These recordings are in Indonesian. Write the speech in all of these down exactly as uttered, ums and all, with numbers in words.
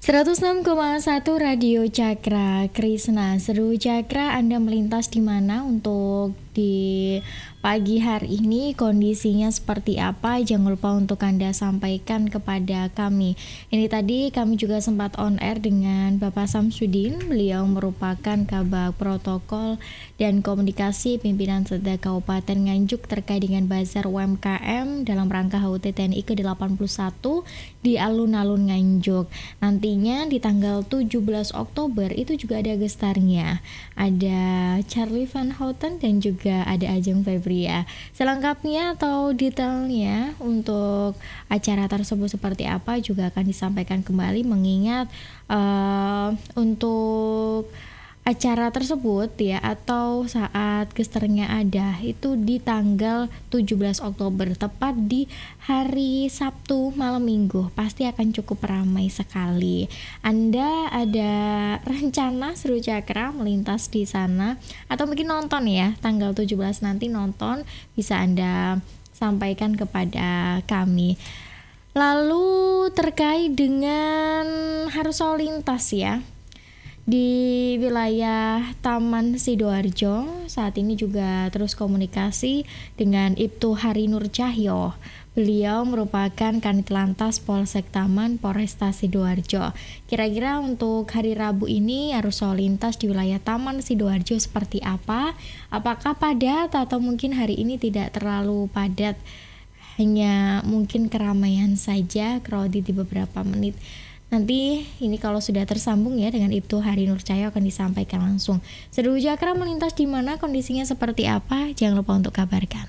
seratus enam koma satu Radio Cakra Krisna. Seru Cakra, Anda melintas di mana untuk di pagi hari ini, kondisinya seperti apa? Jangan lupa untuk Anda sampaikan kepada kami. Ini tadi kami juga sempat on air dengan Bapak Samsudin. Beliau merupakan Kabag Protokol dan Komunikasi Pimpinan Setda Kabupaten Nganjuk terkait dengan Bazar U M K M dalam rangka H U T T N I ke delapan puluh satu di alun-alun Nganjuk. Nantinya di tanggal tujuh belas Oktober itu juga ada gestarnya. Ada Charlie Van Houten dan juga ada Ajeng Febria. Selengkapnya atau detailnya untuk acara tersebut seperti apa juga akan disampaikan kembali, mengingat uh, untuk acara tersebut ya, atau saat gesternya ada itu di tanggal tujuh belas Oktober, tepat di hari Sabtu malam minggu. Pasti akan cukup ramai sekali. Anda ada rencana Seru Cakra melintas di sana atau mungkin nonton ya, tanggal tujuh belas nanti nonton, bisa Anda sampaikan kepada kami. Lalu terkait dengan arus lalu lintas ya, di wilayah Taman Sidoarjo saat ini juga terus komunikasi dengan Ibtu Hari Nur Cahyo. Beliau merupakan Kanit Lantas Polsek Taman Polresta Sidoarjo. Kira-kira untuk hari Rabu ini arus lalu lintas di wilayah Taman Sidoarjo seperti apa? Apakah padat atau mungkin hari ini tidak terlalu padat? Hanya mungkin keramaian saja, crowded di beberapa menit. Nanti ini kalau sudah tersambung ya dengan Ibtu Hari Nur Cahyo akan disampaikan langsung. Seru Cakra melintas di mana, kondisinya seperti apa? Jangan lupa untuk kabarkan.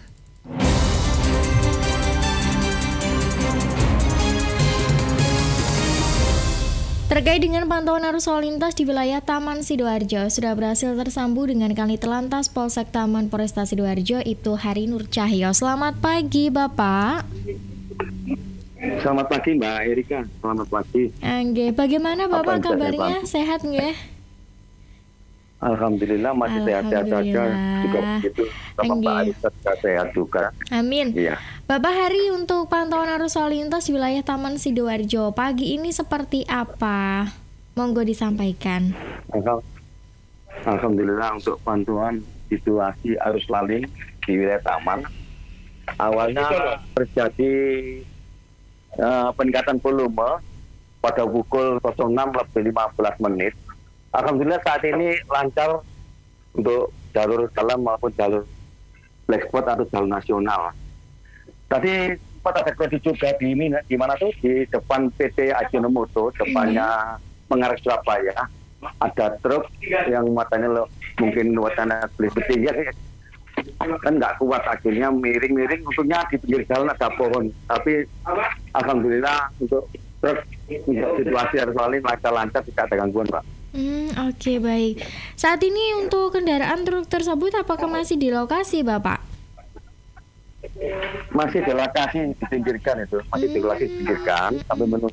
Terkait dengan pantauan arus lalu lintas di wilayah Taman Sidoarjo, sudah berhasil tersambung dengan Kanit Lantas Polsek Taman Polresta Sidoarjo, Ibtu Hari Nur Cahyo. Selamat pagi, Bapak. Selamat pagi Mbak Erika, selamat pagi. Angge, bagaimana Bapak kabarnya? Sehat nggak? Alhamdulillah masih sehat-sehat saja. Juga begitu, sama Mbak Arisa juga sehat juga. Amin. Iya. Bapak, hari untuk pantauan arus lalu lintas di wilayah Taman Sidoarjo pagi ini seperti apa? Monggo disampaikan. Alhamdulillah untuk pantauan situasi arus lalu lintas di wilayah Taman, awalnya terjadi Uh, peningkatan volume pada pukul enam lebih lima belas menit. Alhamdulillah saat ini lancar untuk jalur dalam maupun jalur black spot atau jalur nasional. Tadi pada terjadi juga di, di mana tuh di depan P T Ajinomoto, depannya mengarah Surabaya, ada truk yang muatannya lo, mungkin muatannya beli tinggi ya, kan nggak kuat, akhirnya miring-miring. Untungnya di pinggir jalan ada pohon, tapi alhamdulillah untuk truk, untuk situasi arus lalu lintas lancar, tidak ada gangguan, Pak. Hmm, oke, okay, baik. Saat ini untuk kendaraan truk tersebut apakah masih di lokasi, Bapak? Masih di lokasi, disingkirkan itu, masih hmm. di lokasi disingkirkan, sampai menunggu